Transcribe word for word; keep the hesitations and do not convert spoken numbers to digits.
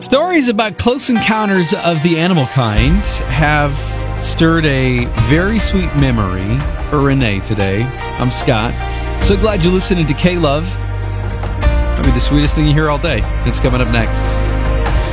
Stories about close encounters of the animal kind have stirred a very sweet memory for Renee today. I'm Scott. So glad you're listening to K-Love. Maybe the sweetest thing you hear all day. It's coming up next.